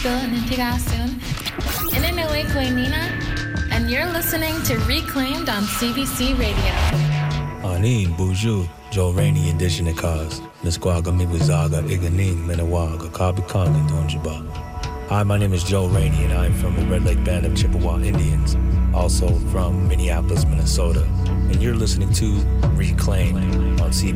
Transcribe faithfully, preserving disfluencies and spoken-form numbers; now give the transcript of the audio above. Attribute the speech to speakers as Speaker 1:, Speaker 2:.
Speaker 1: Nashville Nitigasun. Inanue Koinina, and you're listening to Reclaimed on C B C Radio.
Speaker 2: Anin, Buju, Joe Rainey, Indigenous Cause, Nisquaga, Mibuzaga, Iganin, Menawaga, Kabikang, and Donjiba. Hi, my name is Joe Rainey, and I'm from the Red Lake Band of Chippewa Indians, also from Minneapolis, Minnesota. And you're listening to Reclaim on C B C.